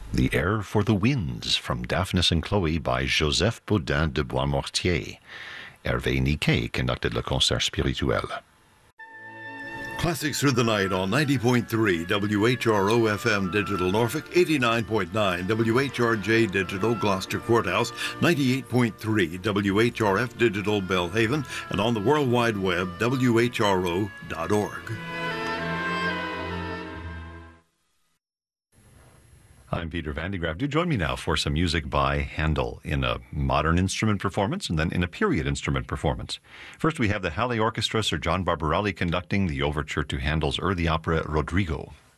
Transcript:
The Air for the Winds from Daphnis and Chloe by Joseph Baudin de Boismortier. Hervé Niquet conducted le concert spirituel. Classics through the night on 90.3 WHRO FM Digital Norfolk, 89.9 WHRJ Digital Gloucester Courthouse, 98.3 WHRF Digital Belhaven, and on the World Wide Web, WHRO.org. I'm Peter Van de Graaf. Do join me now for some music by Handel in a modern instrument performance and then in a period instrument performance. First, we have the Halle Orchestra, Sir John Barbarelli conducting the overture to Handel's early opera Rodrigo.